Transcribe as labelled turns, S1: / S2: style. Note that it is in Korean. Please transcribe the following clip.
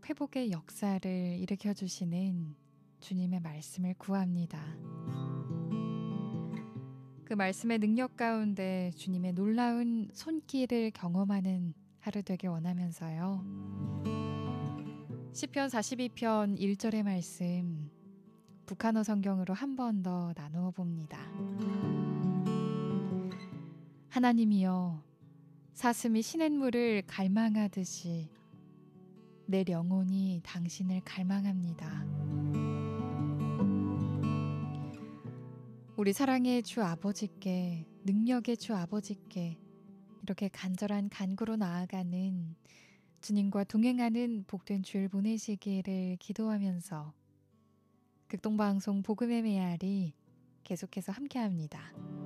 S1: 회복의 역사를 일으켜 주시는 주님의 말씀을 구합니다. 그 말씀의 능력 가운데 주님의 놀라운 손길을 경험하는 하루 되길 원하면서요. 시편 42편 1절의 말씀 북한어 성경으로 한 번 더 나누어 봅니다. 하나님이여, 사슴이 시냇물을 갈망하듯이 내 영혼이 당신을 갈망합니다. 우리 사랑의 주 아버지께, 능력의 주 아버지께 이렇게 간절한 간구로 나아가는 주님과 동행하는 복된 주일 보내시기를 기도하면서 극동방송 복음의 메아리 계속해서 함께합니다.